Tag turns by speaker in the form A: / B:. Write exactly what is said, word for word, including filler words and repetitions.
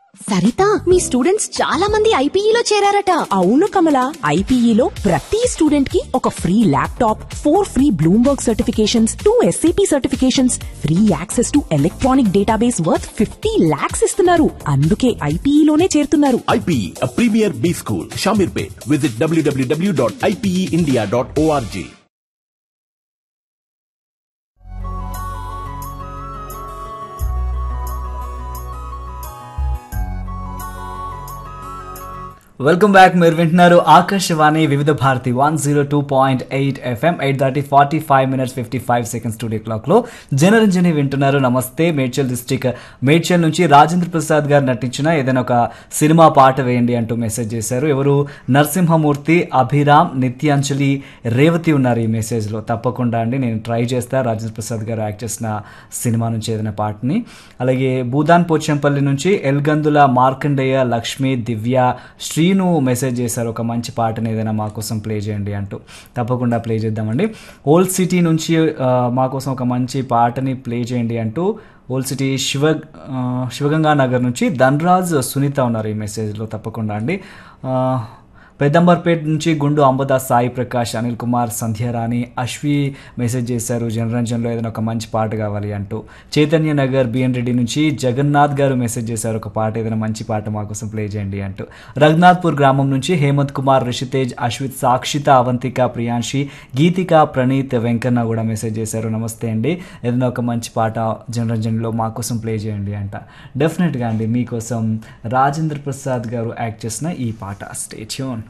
A: సరిత మీ students చాలా మంది ఐపీఈలో చేరారట.
B: అవును కమల, ఐపీఈలో ప్రతి స్టూడెంట్ కి ఒక free laptop, four free Bloomberg certifications, two SAP certifications, free access to electronic database worth fifty lakhs ఇస్తున్నారు. అందుకే ఐపీఈలోనే చేరుతున్నారు.
C: IPE, a premier B school, Shamirpet. Visit w w w dot i p e india dot org.
D: Welcome back. మీరు వింటున్నారు ఆకాశవాణి వివిధ Bharati one zero two point eight FM. Eight thirty forty five minutes fifty five seconds studio క్లాక్లో జనరంజని వింటున్నారు. నమస్తే. Medchal district Medchal నుంచి రాజేంద్ర ప్రసాద్ గారు నటించిన ఏదైనా ఒక సినిమా పాట వేయండి అంటూ మెసేజ్ చేశారు. ఎవరు? నరసింహమూర్తి, అభిరామ్, నిత్యాంజలి, రేవతి ఉన్నారు ఈ మెసేజ్లో. తప్పకుండా అండి, నేను ట్రై చేస్తా రాజేంద్ర ప్రసాద్ గారు యాక్ట్ చేసిన సినిమా నుంచి ఏదైనా పాటని. అలాగే భూదాన్ పోచంపల్లి నుంచి ఎల్గందుల మార్కండేయ, లక్ష్మి, దివ్య, శ్రీ ను మెసేజ్ చేశారు, ఒక మంచి పాటని ఏదైనా మా కోసం ప్లే చేయండి అంటూ. తప్పకుండా ప్లే చేద్దామండి. ఓల్డ్ సిటీ నుంచి మా కోసం ఒక మంచి పాటని ప్లే చేయండి అంటూ ఓల్డ్ సిటీ శివ శివగంగా నగర్ నుంచి ధనరాజ్, సునీత ఉన్నారు ఈ మెసేజ్లో. తప్పకుండా అండి. పెద్దంబర్పేట నుంచి గుండు అంబదాస్, సాయి ప్రకాష్, అనిల్ కుమార్, సంధ్యారాణి, అశ్వి మెసేజ్ చేశారు జనరంజన్లో ఏదైనా ఒక మంచి పాట కావాలి అంటూ. చైతన్య నగర్ బిఎన్ రెడ్డి నుంచి జగన్నాథ్ గారు మెసేజ్ చేశారు, ఒక పాట ఏదైనా మంచి పాట మా కోసం ప్లే చేయండి అంటూ. రఘునాథ్పూర్ గ్రామం నుంచి హేమంత్ కుమార్, రిషితేజ్, అశ్విత్, సాక్షిత, అవంతిక, ప్రియాంశి, గీతిక, ప్రణీత్, వెంకన్న కూడా మెసేజ్ చేశారు. నమస్తే అండి, ఏదైనా ఒక మంచి పాట జనరంజన్లో మా కోసం ప్లే చేయండి అంట. డెఫినెట్గా అండి, మీకోసం రాజేంద్ర ప్రసాద్ గారు యాక్ట్ చేసిన ఈ పాట. Stay tune.